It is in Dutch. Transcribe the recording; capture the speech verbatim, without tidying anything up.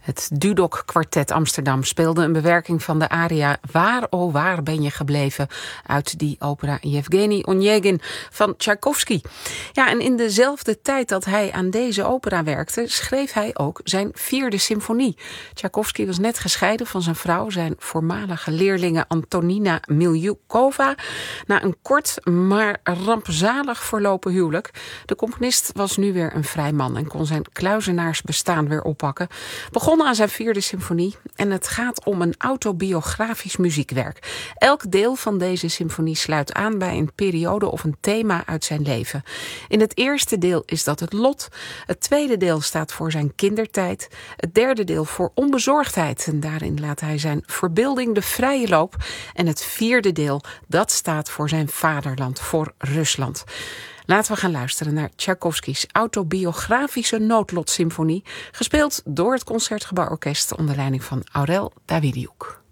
Het Dudok Kwartet Amsterdam speelde een bewerking van de aria Waar, oh waar ben je gebleven uit die opera Yevgeny Onegin van Tchaikovsky. Ja, en in dezelfde tijd dat hij aan deze opera werkte, schreef hij ook zijn vierde symfonie. Tchaikovsky was net gescheiden van zijn vrouw, zijn voormalige leerlinge Antonina Miljukova, na een kort maar rampzalig verlopen huwelijk. De componist was nu weer een vrij man en kon zijn kluizenaarsbestaan weer oppakken. Begon aan zijn vierde symfonie en het gaat om een autobiografisch muziekwerk. Elk deel van deze symfonie sluit aan bij een periode of een thema uit zijn leven. In het eerste deel is dat het lot. Het tweede deel staat voor zijn kindertijd. Het derde deel voor onbezorgdheid. En daarin laat hij zijn verbeelding de vrije loop. En het vierde deel, dat staat voor zijn vaderland, voor Rusland. Laten we gaan luisteren naar Tchaikovsky's autobiografische noodlotsymfonie, gespeeld door het Concertgebouworkest onder leiding van Aurel Davidiuk.